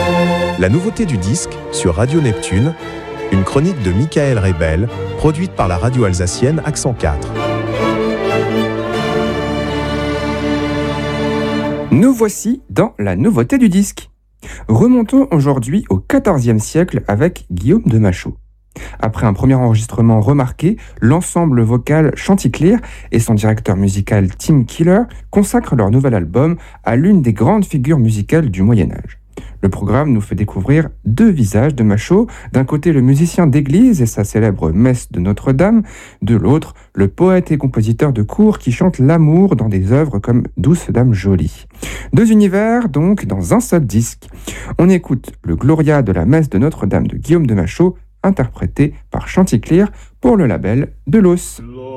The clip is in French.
La nouveauté du disque sur Radio Neptune, une chronique de Michael Rebel, produite par la radio alsacienne Accent 4. Nous voici dans la nouveauté du disque. Remontons aujourd'hui au XIVe siècle avec Guillaume de Machaut. Après un premier enregistrement remarqué, l'ensemble vocal Chanticleer et son directeur musical Tim Keeler consacrent leur nouvel album à l'une des grandes figures musicales du Moyen-Âge. Le programme nous fait découvrir deux visages de Machaut, d'un côté le musicien d'église et sa célèbre messe de Notre-Dame, de l'autre le poète et compositeur de cour qui chante l'amour dans des œuvres comme Douce Dame Jolie. Deux univers donc dans un seul disque. On écoute le Gloria de la messe de Notre-Dame de Guillaume de Machaut, interprété par Chanticleer pour le label de l'Os.